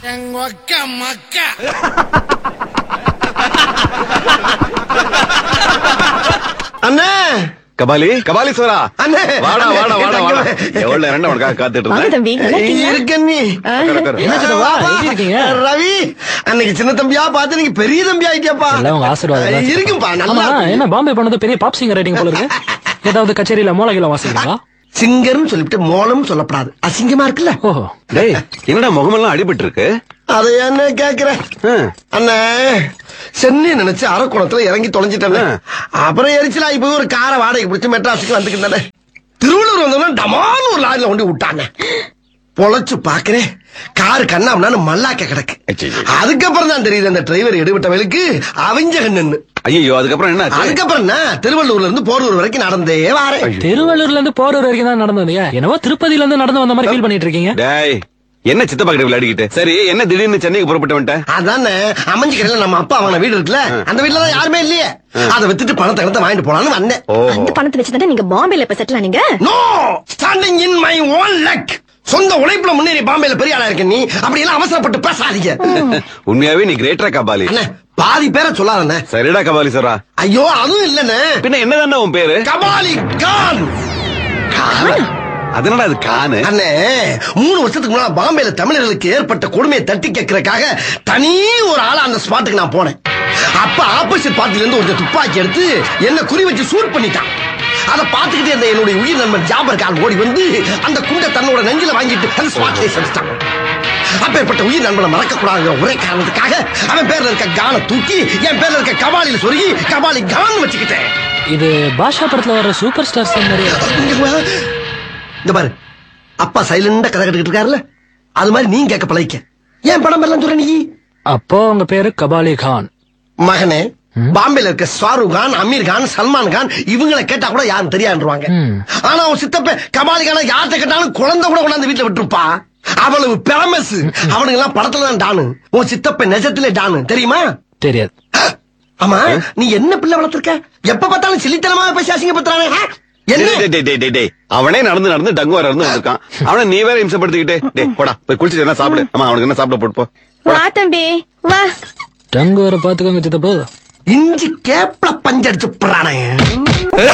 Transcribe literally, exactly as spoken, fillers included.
அண்ணே கபாலி கபாலீஸ்வரா அண்ணே வாடா வாடா வாடா வாடா எவ்வளவு நேரம் உனக்காக காத்துட்டு இருந்தேன். இருக்கண்ணி ரவி அன்னைக்கு சின்ன தம்பியா பார்த்து நீங்க பெரிய தம்பி ஆயிட்டியாப்பா. உங்க ஆசீர்வாதம் இருக்குப்பா. நல்லா என்ன பாம்பே பண்ணது பெரிய பாப் சிங்கர் ரைட்டிங் போல இருக்கு. ஏதாவது கச்சேரியில மோளகில வாசிக்கிறீங்களா? சிங்கர்னு சொல்லிட்டு மோளம் சொல்லப்படாது, அசிங்கமா இருக்குல்ல. ஓஹோ டேய் என்னடா முகமெல்லாம் அடிபட்டு இருக்கு? அதை என்ன கேக்குற அண்ணே, சென்னை நினைச்சு அரக்கோணத்துல இறங்கி தொலைஞ்சிட்டேன். அப்புறம் எரிச்சலா போய் ஒரு காரை வாடகை பிடிச்சு மெட்ராஸுக்கு வந்துக்கிட்டே திருவள்ளூர் வந்தோம்னா டமான்னு ஒரு லாரில கொண்டு விட்டாங்க. பொழைச்சு பாக்குறேன் காரு கண்ணாமண்ணு மல்லாக்க கிடக்கு. அதுக்கப்புறம் தான் தெரியுது அந்த டிரைவர் எடுபட்டவளுக்கு அவிஞ்ச கண்ணு. ஐயோ அதுக்கப்புறம் என்ன? அதுக்கப்புறம் என்ன, திருவள்ளூர்ல இருந்து போரூர் வரைக்கும் நடந்தே வாரேன். திருவள்ளூர்ல இருந்து போரூர் வரைக்கும் தான் நடந்து வந்தீங்க? என்னவோ திருப்பதியில இருந்து நடந்து வந்த மாதிரி ஃபீல் பண்ணிட்டு இருக்கீங்க. டேய் என்ன சித்தப்பா கிட்ட விளையாடிக்கிட்டு? சரி என்ன திடீர்னு சென்னைக்கு புறப்பட்டு வந்துட்டேன்? அதானே அமைஞ்சு கடையில நம்ம அப்பா அவன வீடு இருக்குல்ல, அந்த வீட்டுல தான் யாருமே இல்லையே. அதை வித்துட்டு பணத்தை கடத்த வாங்கிட்டு போலான்னு வந்தேன். அந்த பணத்தை வச்சுதான் நீங்க பாம்பேல இப்ப settle ஆனீங்க? No, standing in my own luck. சொந்த உழைப்புல முன்னேறி பாம்பேல பெரிய ஆளா இருக்க நீ அப்படி எல்லாம் அவசரப்பட்டு பேசாதீங்க. உண்மையாவே நீ கிரேட்டரா கபாலி. பாதி பேரை சொல்லாதண்ணே. சரிடா கபாலீஸ்வரா. ஐயோ அதுவும் இல்லண்ணே. பின்ன என்னதானே உன் பேரு? கபாலி கான். அதனால அது கானு அண்ணே, மூணு வருஷத்துக்கு முன்னாடி பாம்பேல தமிழர்களுக்கு ஏற்பட்ட கொடுமையை தட்டி கேட்கறதுக்காக தனி ஒரு ஆளா அந்த ஸ்பாட்டுக்கு நான் போனேன். அப்ப ஆப்போசிட் பார்ட்டில இருந்து ஒரு துப்பாக்கி எடுத்து என்ன குறி வச்சு சூட் பண்ணிட்டான். அதை பார்த்துக்கிட்டே இருந்த என்னுடைய உயிர் நண்பன் ஜாபர் கான் ஓடி வந்து அந்த குண்டை தன்னோட நெஞ்சில வாங்கிட்டு அந்த ஸ்பாட்ல செலுத்தான். அப்பேற்பட்ட உயிர் நண்பனை மறக்க கூடாதுங்கிற ஒரே காரணத்துக்காக அவன் பேர்ல இருக்க கானை தூக்கி என் பேர்ல இருக்க கபாலில சொருகி கபாலி கான் வச்சுக்கிட்டேன். இது பாஷா படத்துல வர சூப்பர் ஸ்டார்ஸ் மாதிரி. இந்த பாரு, அப்பா சைலண்டா கதை கட்டுக்கிட்டு இருக்காருல்ல, அது மாதிரி நீங்க கேட்க பழகிக்க. ஏன் படம் எல்லாம் சொல்ற நீ? அப்போ உங்க பேரு கபாலி கான். மகனே, பாம்பேல இருக்க ஷாருக் கான், அமீர் கான், சல்மான் கான் இவங்களை கேட்டா கூட யாரும் தெரியாதுவாங்க. ஆனா அவன் சித்தப்ப கபாலி கான யார்கிட்ட கேட்டாலும் குழந்தை கூட கொண்டாந்து வீட்டுல விட்டுருப்பா. அவ்வளவு பேமஸ். அவனுங்க எல்லாம் படத்துல தான் டானு. உன் சித்தப்ப நெஜத்திலே டானு தெரியுமா? தெரியாது. ஆமா, நீ என்ன பிள்ளை வளர்த்திருக்க? எப்ப பார்த்தாலும் சிலித்தனமா பேசி அசிங்கப்படுத்துறானே. அவனே நடந்து நடந்து டங்குவா நடந்து வந்திருக்கான். அவனை நீ வேற இம்சப்படுத்திக்கிட்டே போடா போய் குளிச்சுட்டு என்ன சாப்பிடு. ஆமா அவனுக்கு என்ன சாப்பிட போட்டு போ. வா தம்பி வா. டங்குவரை பாத்துக்கோங்க சித்தப்போ. இஞ்சி கேப்ல பஞ்சடிச்சு போறானே.